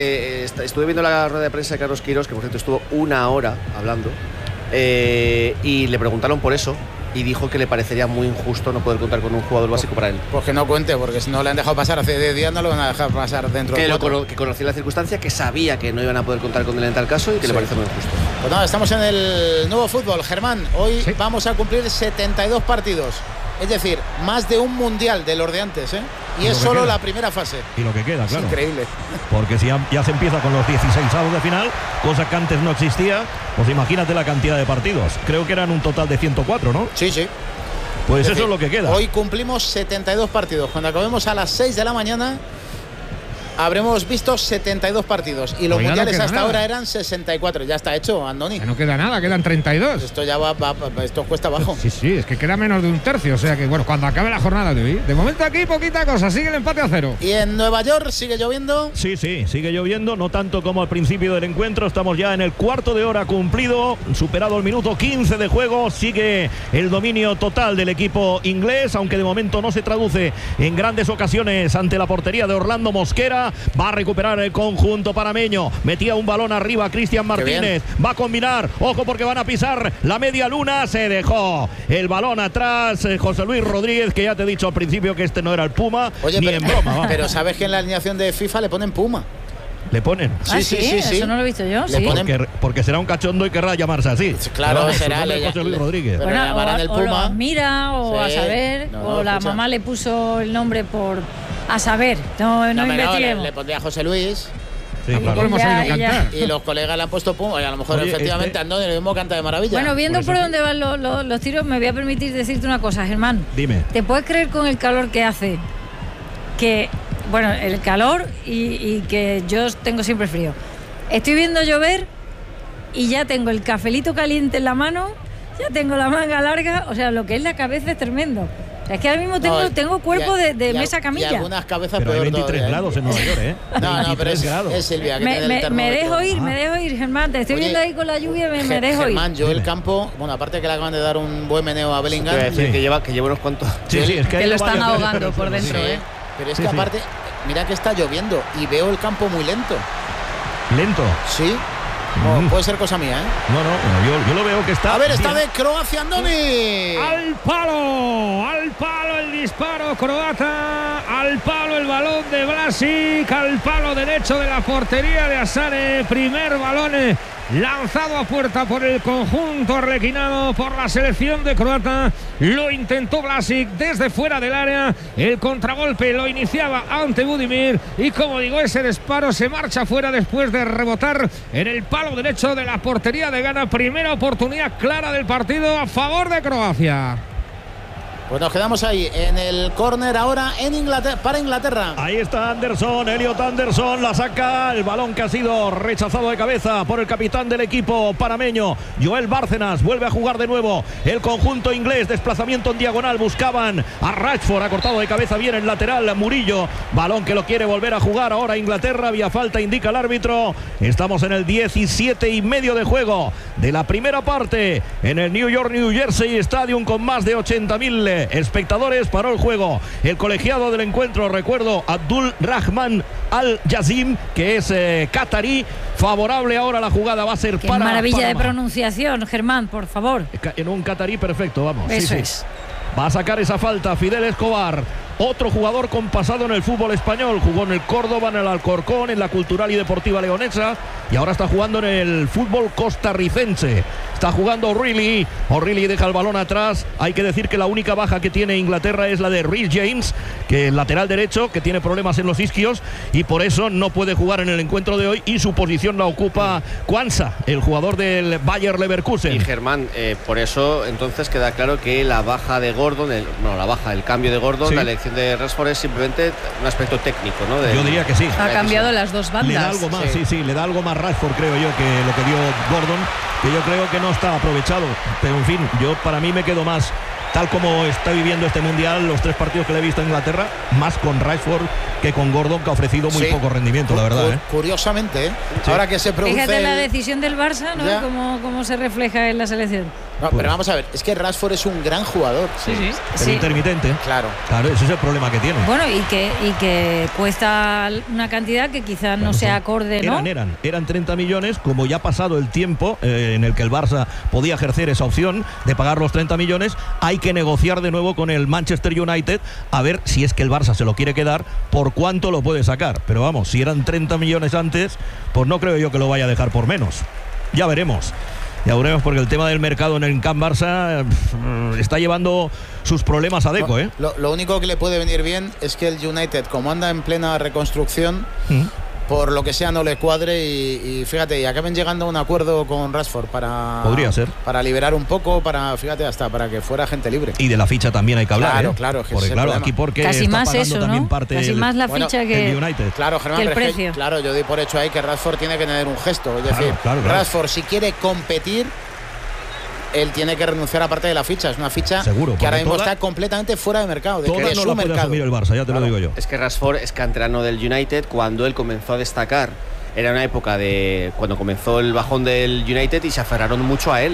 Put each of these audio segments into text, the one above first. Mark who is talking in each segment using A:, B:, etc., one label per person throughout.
A: Estuve viendo la rueda de prensa de Carlos Queiroz, que por cierto estuvo 1 hora hablando, y le preguntaron por eso, y dijo que le parecería muy injusto no poder contar con un jugador básico para él.
B: Pues que no cuente, porque si no le han dejado pasar hace 10 días, no lo van a dejar pasar dentro de 4.
A: Que conocía la circunstancia, que sabía que no iban a poder contar con él en tal caso y que le parece muy injusto.
B: Pues nada, estamos en el nuevo fútbol, Germán. Hoy vamos a cumplir 72 partidos. Es decir, más de un mundial de los de antes, ¿eh? Y es solo la primera fase.
C: Y lo que queda, claro.
B: Es increíble.
C: Porque si ya se empieza con los 16avos de final, cosa que antes no existía, pues imagínate la cantidad de partidos. Creo que eran un total de 104, ¿no?
B: Sí, sí.
C: Pues eso es lo que queda.
B: Hoy cumplimos 72 partidos. Cuando acabemos a las 6 de la mañana, habremos visto 72 partidos. Y los mundiales hasta ahora eran 64. Ya está hecho, Andoni.
D: Ya no queda nada, quedan 32.
B: Esto ya esto cuesta abajo.
D: Sí, es que queda menos de un tercio. O sea que, bueno, cuando acabe la jornada de hoy. De momento aquí poquita cosa, sigue el empate a 0.
B: ¿Y en Nueva York sigue lloviendo?
C: Sí, sigue lloviendo, no tanto como al principio del encuentro. Estamos ya en el cuarto de hora cumplido, superado el minuto 15 de juego. Sigue el dominio total del equipo inglés, aunque de momento no se traduce en grandes ocasiones ante la portería de Orlando Mosquera. Va a recuperar el conjunto panameño. Metía un balón arriba Cristian Martínez. Va a combinar. Ojo porque van a pisar la media luna. Se dejó el balón atrás José Luis Rodríguez, que ya te he dicho al principio que este no era el Puma.
B: Oye,
C: ni en broma. Vamos.
B: Pero sabes que en la alineación de FIFA le ponen Puma.
C: ¿Le ponen?
E: Sí. Eso no lo he visto yo.
B: Le ponen...
C: porque será un cachondo y querrá llamarse así.
B: Claro,
C: pero
B: será
C: José Luis Rodríguez.
B: Pero bueno, el Puma.
E: O lo admira, o a saber, o la mamá le puso el nombre por a saber. No investiguemos.
B: Le pondría José Luis.
C: Sí, claro.
D: Hemos oído cantar.
B: Y los colegas le han puesto Puma. Y a lo mejor efectivamente Andoni lo mismo canta de maravilla.
E: Bueno, viendo por dónde van los tiros, me voy a permitir decirte una cosa, Germán.
C: Dime.
E: ¿Te puedes creer con el calor que hace? Que, bueno, el calor y que yo tengo siempre frío. Estoy viendo llover y ya tengo el cafelito caliente en la mano, ya tengo la manga larga, o sea, lo que es la cabeza es tremendo. Es que ahora mismo tengo cuerpo de mesa camilla.
B: Y algunas cabezas
C: pero
B: peor
C: hay 23 grados en Nueva York, ¿eh?
B: No, pero es Silvia. Que
E: me dejo ir, Germán. Te estoy viendo ahí con la lluvia, me dejo ir.
B: Germán, yo el campo, bueno, aparte que le acaban de dar un buen meneo a Bellingham.
A: Que lleva unos cuantos.
C: Sí, es que
E: lo están ahogando por dentro, ¿eh?
B: Pero es que aparte, mira que está lloviendo y veo el campo muy lento.
C: ¿Lento?
B: Sí. Puede ser cosa mía, ¿eh?
C: No, yo lo veo que está...
B: A ver, está de Croacia, Andoni.
D: Al palo el disparo croata, al palo el balón de Vlasic, al palo derecho de la portería de Asare. Primer balón lanzado a puerta por el conjunto arlequinado, por la selección de Croata. Lo intentó Vlasic desde fuera del área. El contragolpe lo iniciaba ante Budimir. Y como digo, ese disparo se marcha fuera después de rebotar en el palo derecho de la portería de Ghana. Primera oportunidad clara del partido a favor de Croacia.
B: Pues nos quedamos ahí en el córner ahora para Inglaterra.
C: Ahí está Anderson, Elliot Anderson, la saca, el balón que ha sido rechazado de cabeza por el capitán del equipo panameño, Joel Bárcenas. Vuelve a jugar de nuevo el conjunto inglés, desplazamiento en diagonal, buscaban a Rashford, ha cortado de cabeza bien el lateral Murillo, balón que lo quiere volver a jugar ahora Inglaterra, había falta, indica el árbitro. Estamos en el 17,5 de juego de la primera parte en el New York New Jersey Stadium, con más de 80.000 espectadores. Paró el juego el colegiado del encuentro, recuerdo, Abdul Rahman Al-Yazim, que es catarí. Favorable ahora la jugada, va a ser para
E: maravilla
C: Panamá.
E: De pronunciación, Germán, por favor.
C: En un catarí perfecto, vamos.
E: Eso es.
C: Va a sacar esa falta Fidel Escobar, otro jugador con pasado en el fútbol español. Jugó en el Córdoba, en el Alcorcón, en la Cultural y Deportiva Leonesa, y ahora está jugando en el fútbol costarricense. Está jugando O'Reilly deja el balón atrás. Hay que decir que la única baja que tiene Inglaterra es la de Reece James, que el lateral derecho, que tiene problemas en los isquios y por eso no puede jugar en el encuentro de hoy, y su posición la ocupa Quansah, el jugador del Bayer Leverkusen.
A: Y Germán, por eso entonces queda claro que la baja de Gordon, el cambio de Gordon, la elección de Rashford es simplemente un aspecto técnico, ¿no?
C: Yo diría que sí.
E: Ha cambiado las dos bandas.
C: Le da algo más, sí, le da algo más Rashford, creo yo, que lo que dio Gordon, que yo creo que no está aprovechado. Pero en fin, yo para mí me quedo más, tal como está viviendo este mundial, los 3 partidos que le he visto a Inglaterra, más con Rashford que con Gordon, que ha ofrecido muy poco rendimiento, la verdad.
B: Curiosamente, ahora que se produce...
E: Fíjate la decisión del Barça, ¿no? Cómo se refleja en la selección.
B: No, pero vamos a ver, es que Rashford es un gran jugador.
C: Pero intermitente.
B: Claro,
C: ese es el problema que tiene.
E: Bueno, y que cuesta una cantidad que quizás no sea acorde, ¿no?
C: Eran 30 millones, como ya ha pasado el tiempo en el que el Barça podía ejercer esa opción de pagar los 30 millones, hay que negociar de nuevo con el Manchester United a ver si es que el Barça se lo quiere quedar, por cuánto lo puede sacar. Pero vamos, si eran 30 millones antes, pues no creo yo que lo vaya a dejar por menos. Ya veremos. Ya veremos, porque el tema del mercado en el Camp Barça está llevando sus problemas a Deco, ¿eh?
B: Lo único que le puede venir bien es que el United, como anda en plena reconstrucción, por lo que sea no le cuadre y fíjate, y acaben llegando a un acuerdo con Rashford
C: podría ser,
B: para liberar un poco, fíjate, hasta para que fuera gente libre.
C: Y de la ficha también hay que hablar,
B: claro,
C: porque
E: casi
C: está
E: más
C: pagando
E: eso,
C: también
E: ¿no?
C: parte
E: casi más la ficha que
C: el United.
B: Claro, Germán,
E: que el precio.
B: Claro, yo doy por hecho ahí que Rashford tiene que tener un gesto, es decir, Rashford, si quiere competir, él tiene que renunciar a parte de la ficha. Es una ficha
C: seguro,
B: que ahora mismo está completamente fuera de mercado.
C: Toda no la puede asumir el Barça, ya te lo digo yo.
A: Es que Rashford es canterano del United. Cuando él comenzó a destacar, era una época de cuando comenzó el bajón del United y se aferraron mucho a él.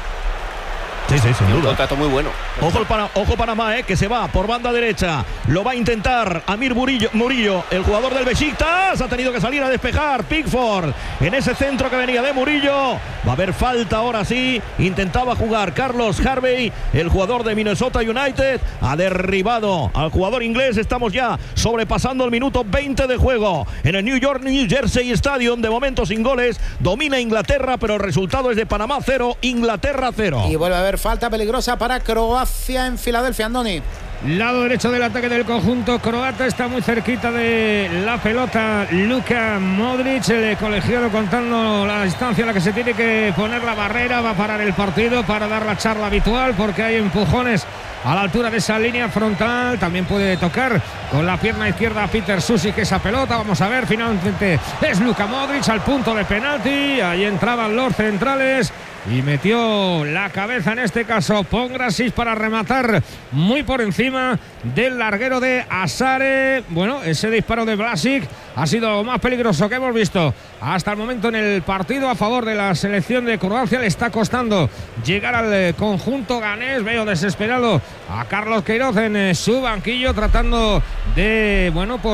C: Sí, sin duda.
A: Un contrato muy bueno.
C: Ojo Panamá, que se va por banda derecha. Lo va a intentar Amir Murillo, el jugador del Besiktas. Ha tenido que salir a despejar Pickford en ese centro que venía de Murillo. Va a haber falta ahora sí. Intentaba jugar Carlos Harvey, el jugador de Minnesota United. Ha derribado al jugador inglés. Estamos ya sobrepasando el minuto 20 de juego en el New Jersey Stadium. De momento sin goles. Domina Inglaterra, pero el resultado es de Panamá 0, Inglaterra 0.
B: Y vuelve a haber falta peligrosa para Croacia en Filadelfia, Andoni.
D: Lado derecho del ataque del conjunto croata, está muy cerquita de la pelota Luka Modric, el colegiado, contando la distancia a la que se tiene que poner la barrera. Va a parar el partido para dar la charla habitual, porque hay empujones a la altura de esa línea frontal. También puede tocar con la pierna izquierda a Peter Sušić esa pelota. Vamos a ver, finalmente es Luka Modric al punto de penalti. Ahí entraban los centrales y metió la cabeza, en este caso Pongracic, para rematar muy por encima del larguero de Asare. Bueno, ese disparo de Vlasic ha sido lo más peligroso que hemos visto hasta el momento en el partido a favor de la selección de Croacia. Le está costando llegar al conjunto ganés. Veo desesperado a Carlos Queiroz en su banquillo, tratando de,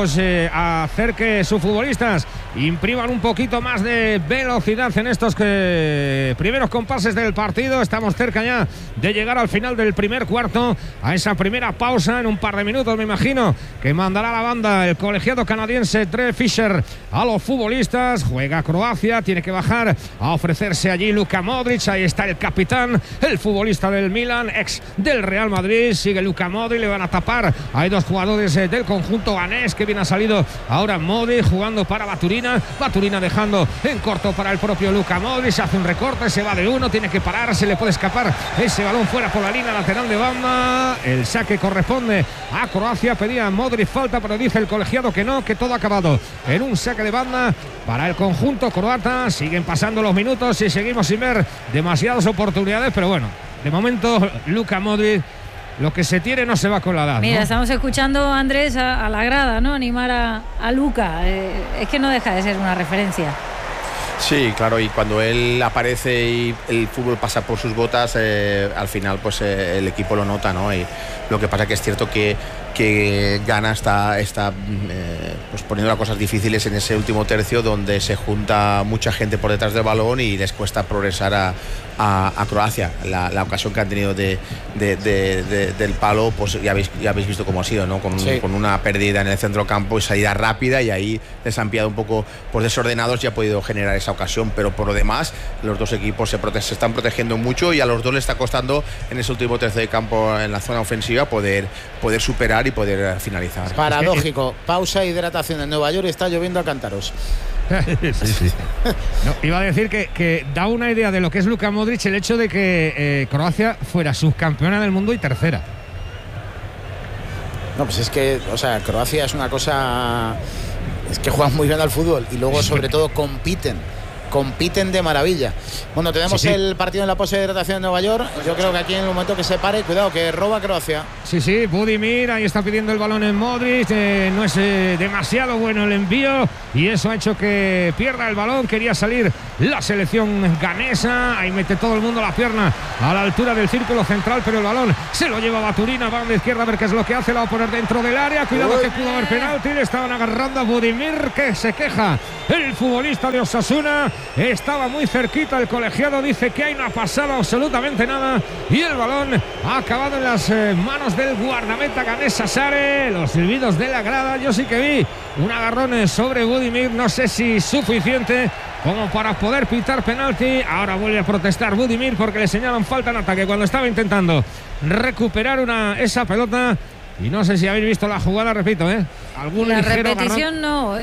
D: hacer que sus futbolistas impriman un poquito más de velocidad en estos primeros compases del partido. Estamos cerca ya de llegar al final del primer cuarto, a esa primera pausa. En un par de minutos, me imagino, que mandará la banda el colegiado canadiense Trey Fisher a los futbolistas. Juega Croacia, tiene que bajar a ofrecerse allí Luka Modric. Ahí está el capitán, el futbolista del Milan, ex del Real Madrid. Sigue Luka Modric, le van a tapar. Hay dos jugadores del conjunto ganés, que bien ha salido ahora Modric, jugando para Baturina dejando en corto para el propio Luka Modric. Se hace un recorte, se va de uno, tiene que parar, se le puede escapar ese balón fuera por la línea lateral de banda. El saque corresponde a Croacia. Pedía Modric falta, pero dice el colegiado que no, que todo ha acabado en un saque de banda para el conjunto croata. Siguen pasando los minutos y seguimos sin ver demasiadas oportunidades, pero bueno, de momento Luka Modric, lo que se tiene no se va con la edad.
E: Mira,
D: ¿no?
E: Estamos escuchando, Andrés, a la grada, ¿no? Animar a Luka. Es que no deja de ser una referencia.
F: Sí, claro, y cuando él aparece y el fútbol pasa por sus botas, al final pues el equipo lo nota, ¿no? Y lo que pasa que es cierto que Ghana está pues poniendo las cosas difíciles en ese último tercio, donde se junta mucha gente por detrás del balón y les cuesta progresar a Croacia. La ocasión que han tenido del palo, pues ya habéis visto cómo ha sido, ¿no? Con una pérdida en el centro campo y salida rápida, y ahí les han pillado un poco pues desordenados y ha podido generar esa ocasión. Pero por lo demás, los dos equipos se están protegiendo mucho, y a los dos les está costando en ese último tercio de campo, en la zona ofensiva, poder superar y poder finalizar.
B: Paradójico. Pausa e hidratación en Nueva York, está lloviendo a cántaros.
D: Sí. No, iba a decir que da una idea de lo que es Luka Modric el hecho de que Croacia fuera subcampeona del mundo y tercera.
B: No, pues es que, Croacia es una cosa, es que juegan muy bien al fútbol y luego sobre todo compiten compiten de maravilla. Bueno, tenemos el partido en la pose de hidratación de Nueva York. Yo creo que aquí en el momento que se pare, cuidado, que roba Croacia.
D: Sí, Budimir, ahí está pidiendo el balón en Modric, no es demasiado bueno el envío y eso ha hecho que pierda el balón. Quería salir la selección ganesa, ahí mete todo el mundo la pierna a la altura del círculo central, pero el balón se lo lleva Baturina, va a la izquierda a ver qué es lo que hace, la va a poner dentro del área, cuidado que pudo haber penalti, le estaban agarrando a Budimir, que se queja el futbolista de Osasuna, estaba muy cerquita, el colegiado dice que ahí no ha pasado absolutamente nada y el balón ha acabado en las manos del guardameta ganesa Sare. Los silbidos de la grada, yo sí que vi un agarrón sobre Budimir, no sé si suficiente como para poder pitar penalti. Ahora vuelve a protestar Budimir porque le señalan falta en ataque cuando estaba intentando recuperar esa pelota. Y no sé si habéis visto la jugada, repito, algún
E: la repetición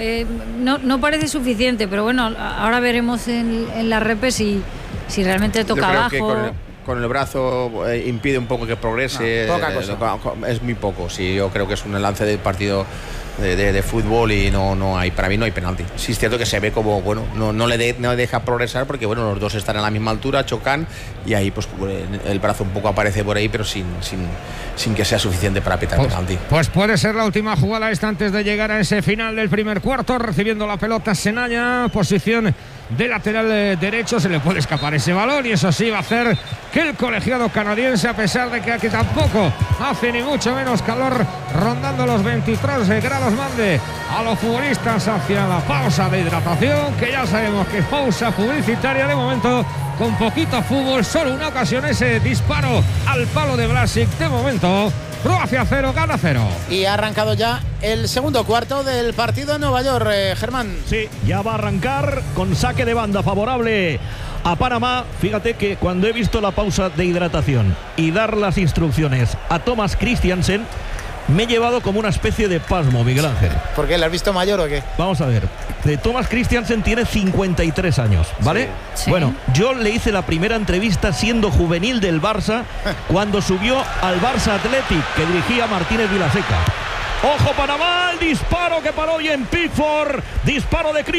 E: no parece suficiente, pero bueno, ahora veremos en la repe si realmente toca abajo.
F: Que con el brazo impide un poco que progrese.
B: Poca cosa.
F: Es muy poco. Sí, yo creo que es un lance del partido de fútbol y no hay, para mí no hay penalti. Sí es cierto que se ve como, bueno, no le deja progresar porque, bueno, los dos están a la misma altura, chocan y ahí pues el brazo un poco aparece por ahí, pero sin que sea suficiente para pitar penalti.
D: Pues puede ser la última jugada esta antes de llegar a ese final del primer cuarto, recibiendo la pelota Senaya, posición de lateral derecho, se le puede escapar ese balón y eso sí va a hacer que el colegiado canadiense, a pesar de que aquí tampoco hace ni mucho menos calor, rondando los 23 grados, mande a los futbolistas hacia la pausa de hidratación, que ya sabemos que es pausa publicitaria de momento, con poquito fútbol, solo una ocasión, ese disparo al palo de Vlasic. De momento Croacia 0, gana 0.
B: Y ha arrancado ya el segundo cuarto del partido en Nueva York, Germán.
C: Sí, ya va a arrancar con saque de banda favorable a Panamá. Fíjate que cuando he visto la pausa de hidratación y dar las instrucciones a Thomas Christiansen, me he llevado como una especie de pasmo, Miguel Ángel.
B: ¿Por qué? ¿Le has visto mayor o qué?
C: Vamos a ver. Thomas Christiansen tiene 53 años, ¿vale?
E: Sí.
C: Bueno, yo le hice la primera entrevista siendo juvenil del Barça cuando subió al Barça Athletic, que dirigía Martínez Vilaseca. Ojo Panamá, el disparo que paró hoy en Pickford, disparo de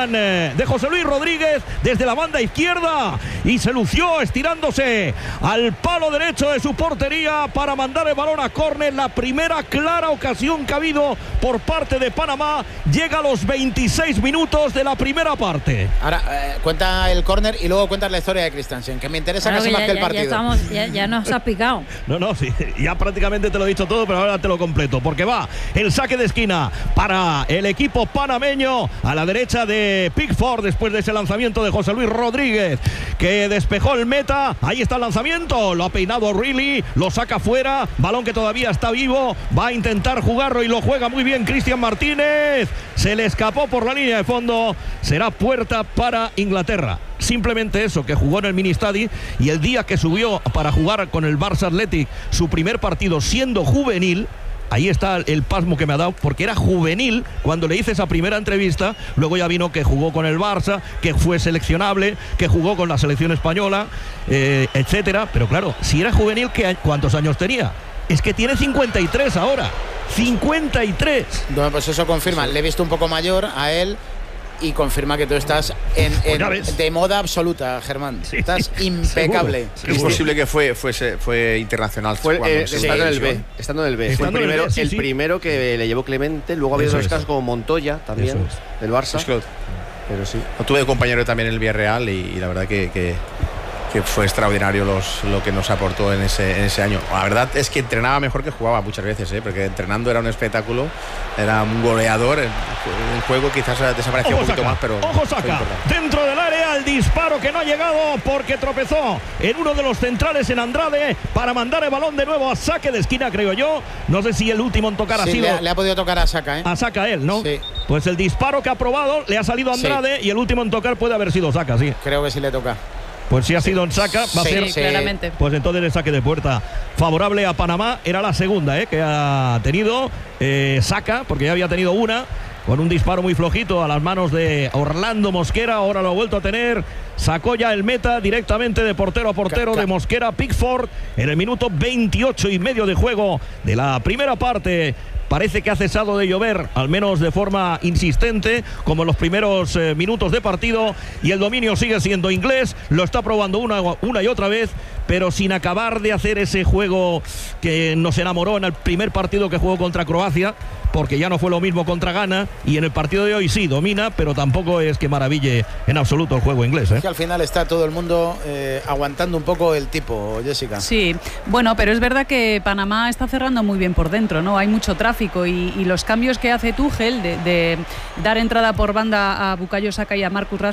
C: de José Luis Rodríguez desde la banda izquierda y se lució estirándose al palo derecho de su portería para mandar el balón a córner. La primera clara ocasión que ha habido por parte de Panamá llega a los 26 minutos de la primera parte.
B: Ahora cuenta el córner y luego cuentas la historia de Christiansen, que me interesa casi más que el partido.
E: Ya nos has picado.
C: No, sí, ya prácticamente te lo he dicho todo, pero ahora te lo completo, porque va el saque de esquina para el equipo panameño a la derecha de Pickford después de ese lanzamiento de José Luis Rodríguez, que despejó el meta. Ahí está el lanzamiento, lo ha peinado Reilly, lo saca fuera, balón que todavía está vivo, va a intentar jugarlo y lo juega muy bien Cristian Martínez, se le escapó por la línea de fondo, será puerta para Inglaterra. Simplemente eso, que jugó en el Ministadi y el día que subió para jugar con el Barça Athletic su primer partido siendo juvenil. Ahí está el pasmo que me ha dado, porque era juvenil cuando le hice esa primera entrevista. Luego ya vino que jugó con el Barça, que fue seleccionable, que jugó con la selección española, etcétera. Pero claro, si era juvenil, ¿cuántos años tenía? Es que tiene 53 ahora. 53.
B: Bueno, pues eso confirma. Le he visto un poco mayor a él y confirma que tú estás de moda absoluta, Germán. Sí, estás impecable.
F: Seguro. Es posible que fue internacional.
A: Estando en el B. Fue el primero que le llevó Clemente. Luego ha habido otros casos como Montoya también, del Barça. Pero sí.
F: Tuve compañero también en el Villarreal y la verdad que fue extraordinario lo que nos aportó en ese año. La verdad es que entrenaba mejor que jugaba muchas veces, porque entrenando era un espectáculo, era un goleador. En juego quizás desapareció un poquito más, pero
C: ojo saca dentro del área, el disparo que no ha llegado porque tropezó en uno de los centrales en Andrade para mandar el balón de nuevo a saque de esquina, creo yo. No sé si el último en tocar ha sido.
B: Le ha podido tocar a Saka,
C: a Saka él, ¿no?
B: Sí.
C: Pues el disparo que ha probado le ha salido a Andrade y el último en tocar puede haber sido Saka, sí.
B: Creo que sí le toca.
C: Pues si ha sido en Saka, va a ser
E: claramente.
C: Pues entonces el saque de puerta favorable a Panamá. Era la segunda que ha tenido Saka, porque ya había tenido una con un disparo muy flojito a las manos de Orlando Mosquera. Ahora lo ha vuelto a tener. Sacó ya el meta directamente de portero a portero de Mosquera. Pickford en el minuto 28 y medio de juego de la primera parte. parece que ha cesado de llover, al menos de forma insistente, como en los primeros minutos de partido, y el dominio sigue siendo inglés, lo está probando una y otra vez, pero sin acabar de hacer ese juego que nos enamoró en el primer partido que jugó contra Croacia, porque ya no fue lo mismo contra Ghana, y en el partido de hoy sí domina, pero tampoco es que maraville en absoluto el juego inglés.
B: Que al final está todo el mundo aguantando un poco el tipo, Jessica.
G: Sí, bueno, pero es verdad que Panamá está cerrando muy bien por dentro, ¿no? Hay mucho tráfico y los cambios que hace Tuchel de dar entrada por banda a Bukayo Saka y a Marcus Rashford